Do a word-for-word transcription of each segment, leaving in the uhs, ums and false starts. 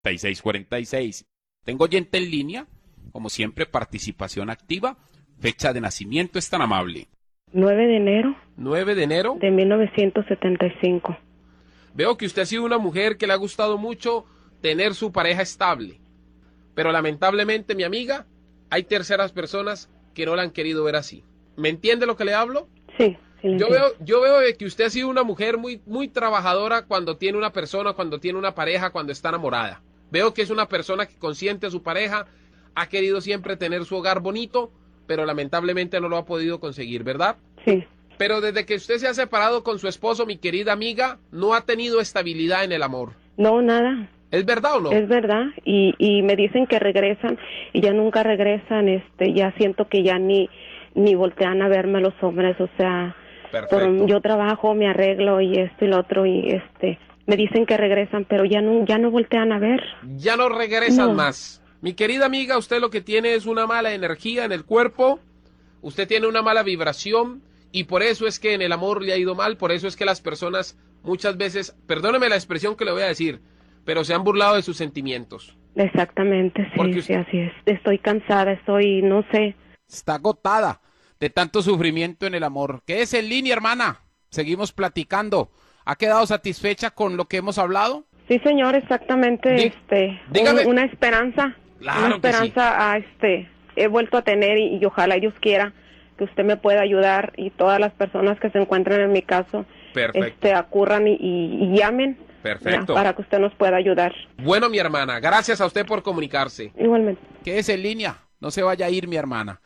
y seis cuarenta y seis. Tengo oyente en línea, como siempre, participación activa. Fecha de nacimiento es tan amable. nueve de enero. nueve de enero. De mil novecientos setenta y cinco. Veo que usted ha sido una mujer que le ha gustado mucho tener su pareja estable. Pero lamentablemente, mi amiga, hay terceras personas que no la han querido ver así. ¿Me entiende lo que le hablo? Sí. sí Yo veo, yo veo que usted ha sido una mujer muy, muy trabajadora cuando tiene una persona, cuando tiene una pareja, cuando está enamorada. Veo que es una persona que consiente a su pareja, ha querido siempre tener su hogar bonito, pero lamentablemente no lo ha podido conseguir, ¿verdad? Sí. Pero desde que usted se ha separado con su esposo, mi querida amiga, no ha tenido estabilidad en el amor. No, nada. ¿Es verdad o no? Es verdad, y, y me dicen que regresan y ya nunca regresan, este, ya siento que ya ni, ni voltean a verme los hombres, o sea, por, yo trabajo, me arreglo y esto y lo otro y este, me dicen que regresan, pero ya no, ya no voltean a ver. Ya no regresan No. más. Mi querida amiga, usted lo que tiene es una mala energía en el cuerpo, usted tiene una mala vibración y por eso es que en el amor le ha ido mal, por eso es que las personas muchas veces, perdóneme la expresión que le voy a decir, pero se han burlado de sus sentimientos. Exactamente, sí, Porque sí, usted... así es. Estoy cansada, estoy, no sé. Está agotada de tanto sufrimiento en el amor. Quédese en línea, hermana. Seguimos platicando. ¿Ha quedado satisfecha con lo que hemos hablado? Sí, señor, exactamente, Dí... este, dígame. Un, una esperanza, claro una esperanza, que sí. a este, he vuelto a tener y, y ojalá Dios quiera que usted me pueda ayudar y todas las personas que se encuentran en mi caso, Perfecto. este, acurran y, y, y llamen. Perfecto. Ya, para que usted nos pueda ayudar. Bueno, mi hermana, gracias a usted por comunicarse. Igualmente. Quédese en línea, no se vaya a ir, mi hermana.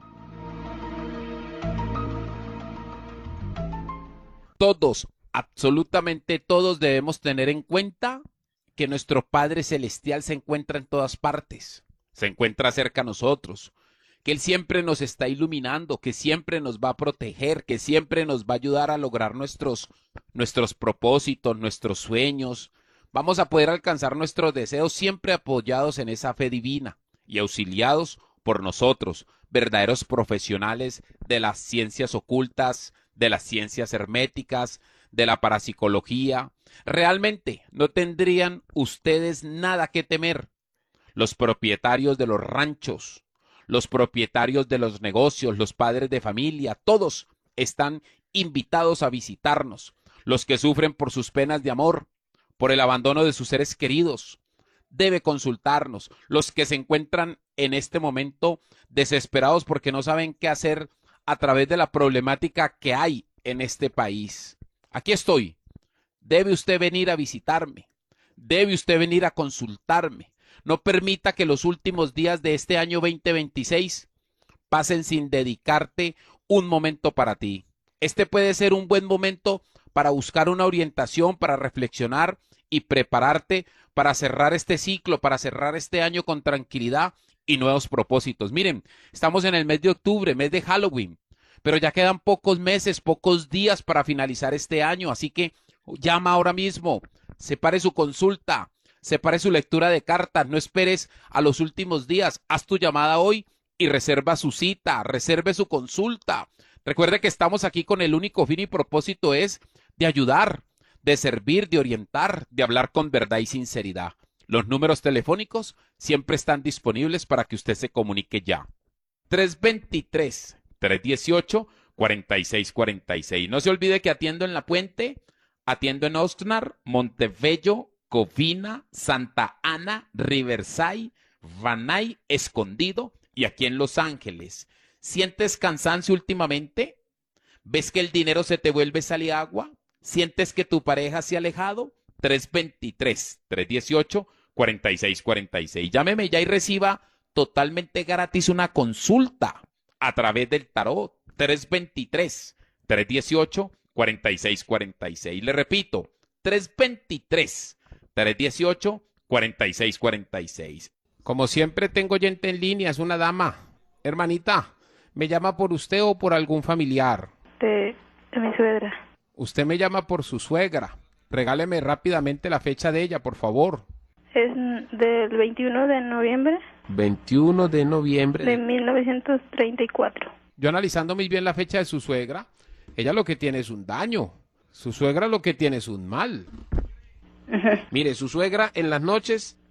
Todos, absolutamente todos debemos tener en cuenta que nuestro Padre Celestial se encuentra en todas partes, se encuentra cerca a nosotros, que Él siempre nos está iluminando, que siempre nos va a proteger, que siempre nos va a ayudar a lograr nuestros, nuestros propósitos, nuestros sueños. Vamos a poder alcanzar nuestros deseos siempre apoyados en esa fe divina y auxiliados por nosotros, verdaderos profesionales de las ciencias ocultas, de las ciencias herméticas, de la parapsicología. Realmente no tendrían ustedes nada que temer. Los propietarios de los ranchos, los propietarios de los negocios, los padres de familia, todos están invitados a visitarnos. Los que sufren por sus penas de amor, por el abandono de sus seres queridos, debe consultarnos. Los que se encuentran en este momento desesperados porque no saben qué hacer a través de la problemática que hay en este país. Aquí estoy. Debe usted venir a visitarme. Debe usted venir a consultarme. No permita que los últimos días de este año veinte veintiséis pasen sin dedicarte un momento para ti. Este puede ser un buen momento para buscar una orientación, para reflexionar y prepararte para cerrar este ciclo, para cerrar este año con tranquilidad y nuevos propósitos. Miren, estamos en el mes de octubre, mes de Halloween, pero ya quedan pocos meses, pocos días para finalizar este año, así que llama ahora mismo, separe su consulta, separe su lectura de cartas, no esperes a los últimos días, haz tu llamada hoy y reserva su cita, reserve su consulta. Recuerde que estamos aquí con el único fin y propósito es de ayudar, de servir, de orientar, de hablar con verdad y sinceridad. Los números telefónicos siempre están disponibles para que usted se comunique ya. tres dos tres, tres uno ocho, cuatro seis cuatro seis. No se olvide que atiendo en La Puente, atiendo en Oxnard, Montebello, Covina, Santa Ana, Riverside, Van Nuys, Escondido y aquí en Los Ángeles. ¿Sientes cansancio últimamente? ¿Ves que el dinero se te vuelve sal y agua? ¿Sientes que tu pareja se ha alejado? tres dos tres, tres uno ocho, cuatro seis cuatro seis. Llámeme ya y reciba totalmente gratis una consulta a través del tarot. tres dos tres, tres uno ocho, cuatro seis cuatro seis. Le repito, tres dos tres, tres uno ocho, cuatro seis cuatro seis. Como siempre tengo oyente en línea, es una dama. Hermanita, ¿me llama por usted o por algún familiar? De, de mi suegra. Usted me llama por su suegra. Regáleme rápidamente la fecha de ella, por favor. Es del veintiuno de noviembre. veintiuno de noviembre. De mil novecientos treinta y cuatro. Yo analizando muy bien la fecha de su suegra, ella lo que tiene es un daño. Su suegra lo que tiene es un mal. Uh-huh. Mire, su suegra en las noches